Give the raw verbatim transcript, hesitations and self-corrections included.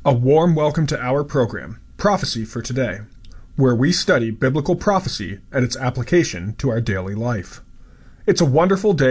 A warm welcome to our program, Prophecy for Today, where we study biblical prophecy and its application to our daily life. It's a wonderful day